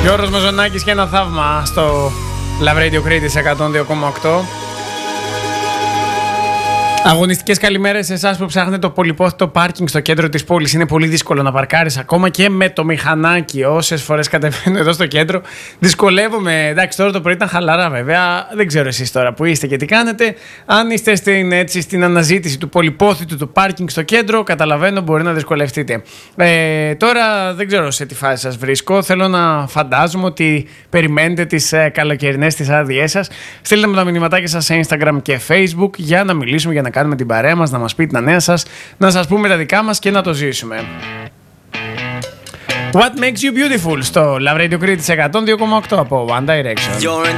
Γιώργος Μαζονάκης και ένα θαύμα στο Love Radio Crete 102,8. Αγωνιστικές καλημέρες σε εσάς που ψάχνετε το πολυπόθητο πάρκινγκ στο κέντρο της πόλης. Είναι πολύ δύσκολο να παρκάρεις ακόμα και με το μηχανάκι. Όσες φορές κατεβαίνω εδώ στο κέντρο, δυσκολεύομαι. Εντάξει, τώρα το πρωί ήταν χαλαρά βέβαια. Δεν ξέρω εσείς τώρα που είστε και τι κάνετε. Αν είστε στην αναζήτηση του πολυπόθητου του πάρκινγκ στο κέντρο, καταλαβαίνω μπορεί να δυσκολευτείτε. Τώρα δεν ξέρω σε τι φάση σας βρίσκω. Θέλω να φαντάζομαι ότι περιμένετε τις καλοκαιρινές τις άδειές σας. Στείλτε μου τα μηνυματάκια σας σε Instagram και Facebook για να μιλήσουμε, για να κάνουμε την παρέα μας, να μας πείτε τα νέα σας, να σας πούμε τα δικά μας και να το ζήσουμε. What makes you beautiful στο Love Radio Crete 102,8 από One Direction.